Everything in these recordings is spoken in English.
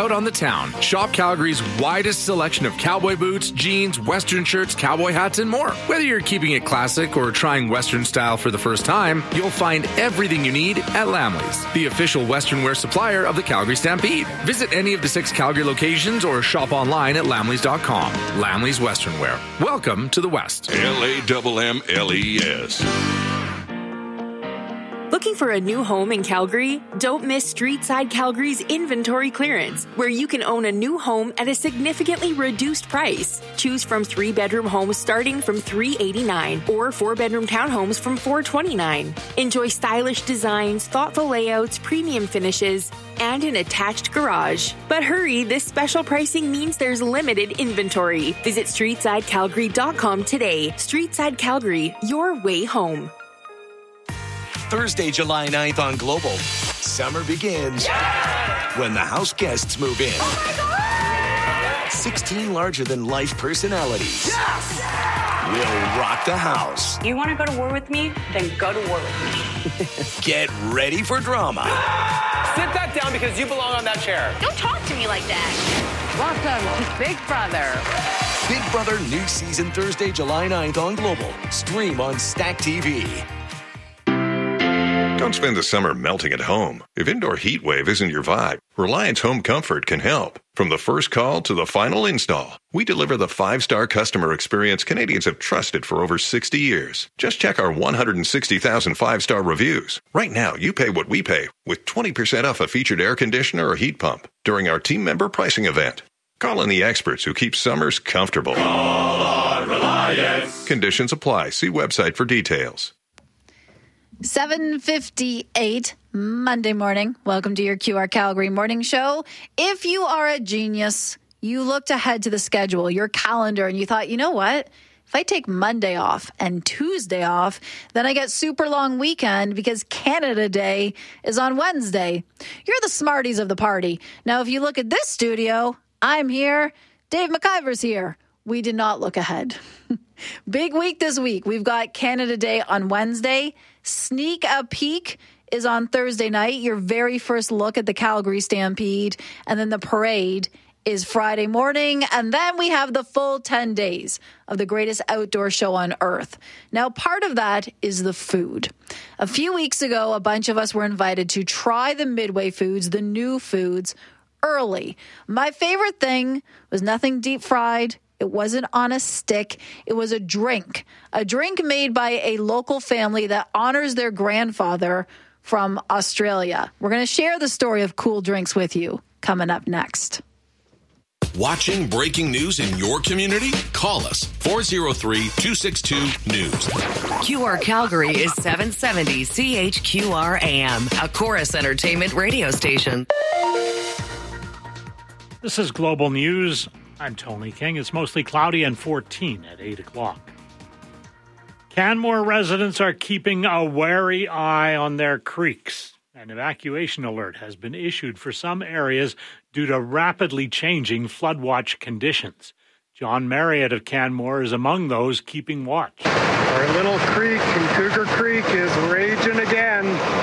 out on the town. Shop Calgary's widest selection of cowboy boots, jeans, western shirts, cowboy hats, and more. Whether you're keeping it classic or trying western style for the first time, you'll find everything you need at Lamley's, the official western wear supplier of the Calgary Stampede. Visit any of the 6 Calgary locations or shop online at lamleys.com. Lamley's Western Wear. Welcome to the West. LAMMLES. Looking for a new home in Calgary? Don't miss Streetside Calgary's inventory clearance, where you can own a new home at a significantly reduced price. Choose from 3-bedroom homes starting from $389 or 4-bedroom townhomes from $429. Enjoy stylish designs, thoughtful layouts, premium finishes, and an attached garage. But hurry, this special pricing means there's limited inventory. Visit StreetsideCalgary.com today. Streetside Calgary, your way home. Thursday, July 9th on Global. Summer begins when the house guests move in. 16 larger-than-life personalities will rock the house. You want to go to war with me? Then go to war with me. Get ready for drama. Sit that down because you belong on that chair. Don't talk to me like that. Welcome to Big Brother. Big Brother new season Thursday, July 9th on Global. Stream on Stack TV. Don't spend the summer melting at home. If indoor heat wave isn't your vibe, Reliance Home Comfort can help. From the first call to the final install, we deliver the 5-star customer experience Canadians have trusted for over 60 years. Just check our 160,000 5-star reviews. Right now, you pay what we pay with 20% off a featured air conditioner or heat pump during our team member pricing event. Call in the experts who keep summers comfortable. Call on Reliance. Conditions apply. See website for details. 7:58 Monday morning. Welcome to your QR Calgary morning show. If you are a genius, you looked ahead to the schedule, your calendar, and you thought, you know what? If I take Monday off and Tuesday off, then I get super long weekend because Canada Day is on Wednesday. You're the smarties of the party. Now, if you look at this studio, I'm here. Dave McIver's here. We did not look ahead. Big week this week. We've got Canada Day on Wednesday. Sneak a peek is on Thursday night, your very first look at the Calgary Stampede. And then the parade is Friday morning. And then we have the full 10 days of the greatest outdoor show on earth. Now, part of that is the food. A few weeks ago, a bunch of us were invited to try the Midway foods, the new foods, early. My favorite thing was nothing deep fried. It wasn't on a stick. It was a drink made by a local family that honors their grandfather from Australia. We're going to share the story of cool drinks with you coming up next. Watching breaking news in your community? Call us 403-262-NEWS. QR Calgary is 770 CHQR AM, a Chorus Entertainment radio station. This is Global News. I'm Tony King. It's mostly cloudy and 14 at 8 o'clock. Canmore residents are keeping a wary eye on their creeks. An evacuation alert has been issued for some areas due to rapidly changing flood watch conditions. John Marriott of Canmore is among those keeping watch. Our little creek in Cougar Creek is raging again.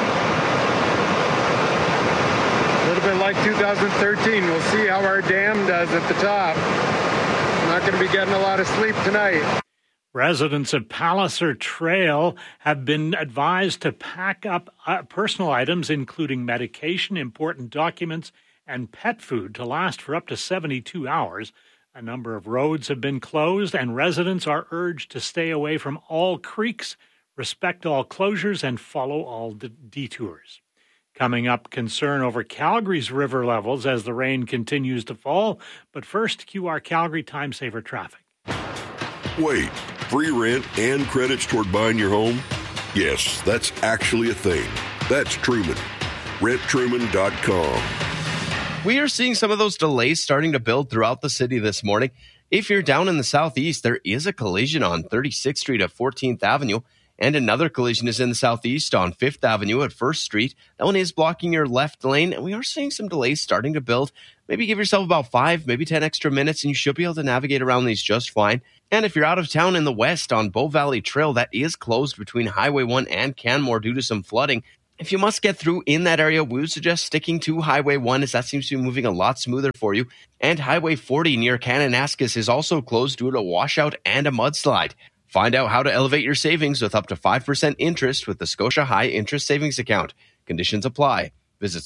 A little bit like 2013. We'll see how our dam does at the top. I'm not going to be getting a lot of sleep tonight. Residents of Palliser Trail have been advised to pack up personal items, including medication, important documents, and pet food to last for up to 72 hours. A number of roads have been closed, and residents are urged to stay away from all creeks, respect all closures, and follow all detours. Coming up, concern over Calgary's river levels as the rain continues to fall. But first, QR Calgary Time Saver traffic. Wait, free rent and credits toward buying your home? Yes, that's actually a thing. That's Truman. RentTruman.com. We are seeing some of those delays starting to build throughout the city this morning. If you're down in the southeast, there is a collision on 36th Street at 14th Avenue, and another collision is in the southeast on 5th Avenue at 1st Street. That one is blocking your left lane, and we are seeing some delays starting to build. Maybe give yourself about 5, maybe 10 extra minutes, and you should be able to navigate around these just fine. And if you're out of town in the west on Bow Valley Trail, that is closed between Highway 1 and Canmore due to some flooding. If you must get through in that area, we would suggest sticking to Highway 1 as that seems to be moving a lot smoother for you. And Highway 40 near Kananaskis is also closed due to a washout and a mudslide. Find out how to elevate your savings with up to 5% interest with the Scotia High Interest Savings Account. Conditions apply. Visit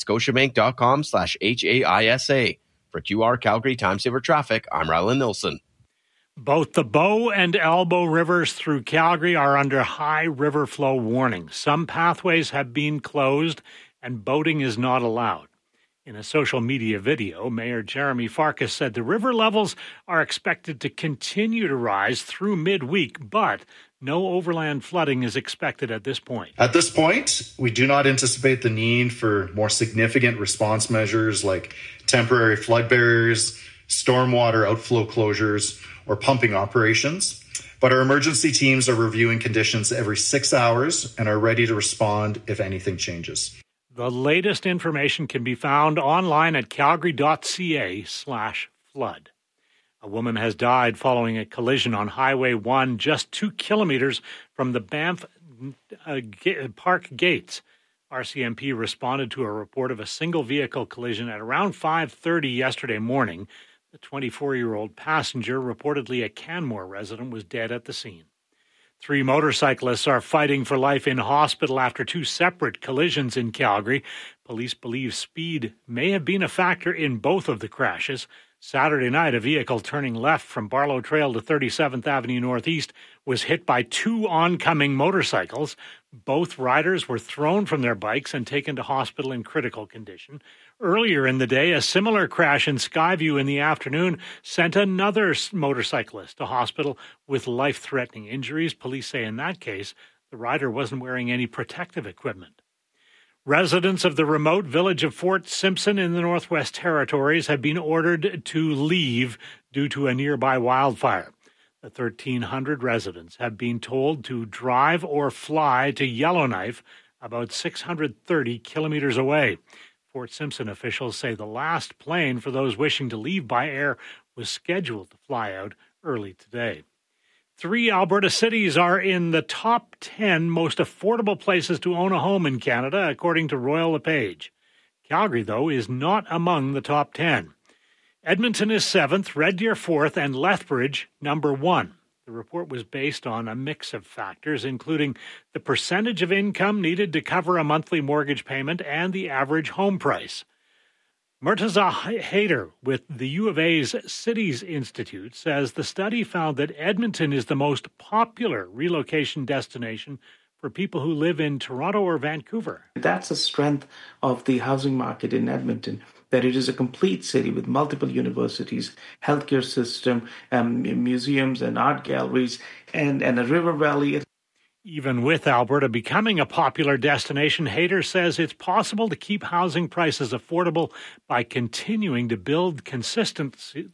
scotiabank.com/HAISA. For QR Calgary Time Saver Traffic, I'm Rylan Nilsson. Both the Bow and Elbow rivers through Calgary are under high river flow warning. Some pathways have been closed and boating is not allowed. In a social media video, Mayor Jeremy Farkas said the river levels are expected to continue to rise through midweek, but no overland flooding is expected at this point. At this point, we do not anticipate the need for more significant response measures like temporary flood barriers, stormwater outflow closures, or pumping operations. But our emergency teams are reviewing conditions every 6 hours and are ready to respond if anything changes. The latest information can be found online at calgary.ca/flood. A woman has died following a collision on Highway 1 just 2 kilometers from the Banff Park gates. RCMP responded to a report of a single-vehicle collision at around 5:30 yesterday morning. The 24-year-old passenger, reportedly a Canmore resident, was dead at the scene. 3 motorcyclists are fighting for life in hospital after 2 separate collisions in Calgary. Police believe speed may have been a factor in both of the crashes. Saturday night, a vehicle turning left from Barlow Trail to 37th Avenue Northeast was hit by 2 oncoming motorcycles. Both riders were thrown from their bikes and taken to hospital in critical condition. Earlier in the day, a similar crash in Skyview in the afternoon sent another motorcyclist to hospital with life-threatening injuries. Police say in that case, the rider wasn't wearing any protective equipment. Residents of the remote village of Fort Simpson in the Northwest Territories have been ordered to leave due to a nearby wildfire. The 1,300 residents have been told to drive or fly to Yellowknife, about 630 kilometers away. Fort Simpson officials say the last plane for those wishing to leave by air was scheduled to fly out early today. 3 Alberta cities are in the top 10 most affordable places to own a home in Canada, according to Royal LePage. Calgary, though, is not among the top 10. Edmonton is 7th, Red Deer 4th, and Lethbridge number 1. The report was based on a mix of factors, including the percentage of income needed to cover a monthly mortgage payment and the average home price. Murtaza Haider with the U of A's Cities Institute says the study found that Edmonton is the most popular relocation destination for people who live in Toronto or Vancouver. That's the strength of the housing market in Edmonton, that it is a complete city with multiple universities, healthcare system, museums and art galleries, and a river valley. Even with Alberta becoming a popular destination, Haider says it's possible to keep housing prices affordable by continuing to build consistently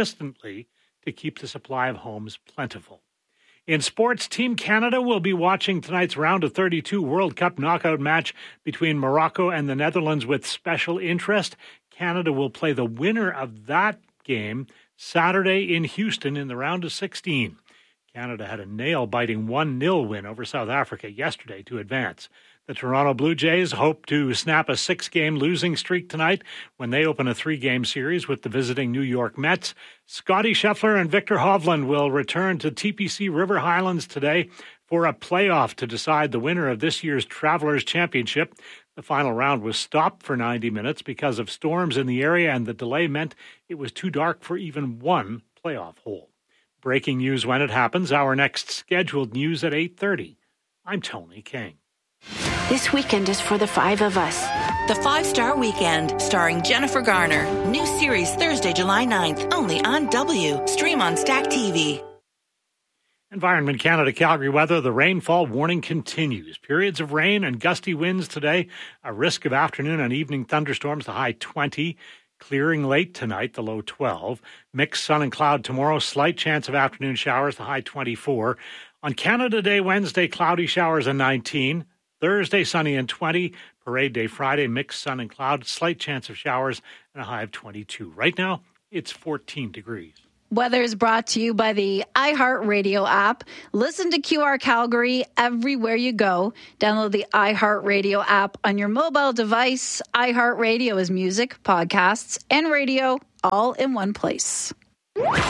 to keep the supply of homes plentiful. In sports, Team Canada will be watching tonight's round of 32 World Cup knockout match between Morocco and the Netherlands with special interest. Canada will play the winner of that game Saturday in Houston in the round of 16. Canada had a nail-biting 1-0 win over South Africa yesterday to advance. The Toronto Blue Jays hope to snap a 6-game losing streak tonight when they open a 3-game series with the visiting New York Mets. Scotty Scheffler and Victor Hovland will return to TPC River Highlands today for a playoff to decide the winner of this year's Travelers Championship. The final round was stopped for 90 minutes because of storms in the area, and the delay meant it was too dark for even one playoff hole. Breaking news when it happens. Our next scheduled news at 8:30. I'm Tony King. This weekend is for the 5 of us. The 5-Star Weekend, starring Jennifer Garner. New series Thursday, July 9th, only on W. Stream on Stack TV. Environment Canada Calgary weather. The rainfall warning continues. Periods of rain and gusty winds today. A risk of afternoon and evening thunderstorms, the high 20. Clearing late tonight, the low 12. Mixed sun and cloud tomorrow. Slight chance of afternoon showers, the high 24. On Canada Day, Wednesday, cloudy showers and 19. Thursday, sunny and 20. Parade Day Friday, mixed sun and cloud. Slight chance of showers and a high of 22. Right now, it's 14 degrees. Weather is brought to you by the iHeartRadio app. Listen to QR Calgary everywhere you go. Download the iHeartRadio app on your mobile device. iHeartRadio is music, podcasts, and radio all in one place.